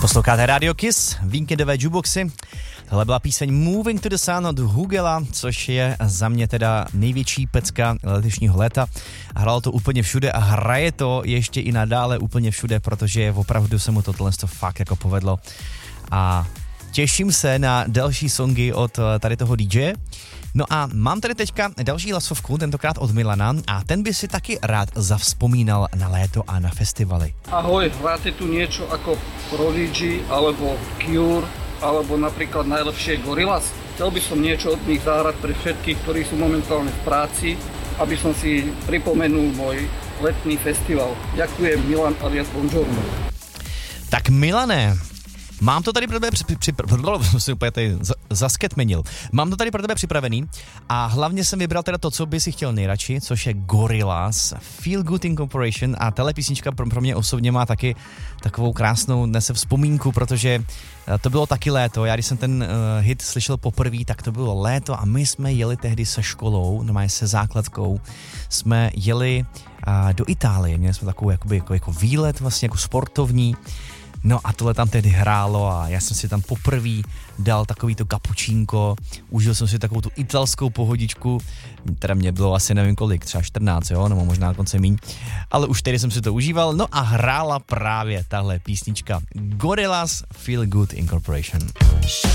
Posloucháte Radio Kiss, víkendové jukeboxy. Tohle byla píseň Moving to the Sun od Hugela, což je za mě teda největší pecka letošního léta. Hralo to úplně všude a hraje to ještě i nadále úplně všude, protože opravdu se mu tohle fakt jako povedlo. A těším se na další songy od tady toho DJ. No a mám tady teďka další hlasovku, tentokrát od Milana, a ten by si taky rád zavzpomínal na léto a na festivaly. Ahoj, hráte tu niečo ako Prodigy, alebo Cure, alebo napríklad najlepšie Gorillaz? Chcel by som niečo od nich zahrať pre všetkých, ktorí sú momentálne v práci, aby som si pripomenul môj letný festival. Ďakujem, Milan alias Bonjourno. Tak Milane, mám to tady pro tebe zasketmenil. Mám to tady pro tebe připravený a hlavně jsem vybral teda to, co by si chtěl nejradši, což je Gorillaz, Feel Good Incorporation, a tahle písnička pro mě osobně má taky takovou krásnou nese vzpomínku, protože to bylo taky léto. Já když jsem ten hit slyšel poprvé, tak to bylo léto a my jsme jeli tehdy se školou, normálně se základkou, jsme jeli do Itálie, měli jsme takovou jako výlet vlastně jako sportovní. No a tohle tam tehdy hrálo a já jsem si tam poprvé dal takový to kapučínko, užil jsem si takovou tu italskou pohodičku, teda mě bylo asi nevím kolik, třeba 14, jo, nebo možná konce míň, ale už tehdy jsem si to užíval, no a hrála právě tahle písnička Gorillaz Feel Good Incorporation.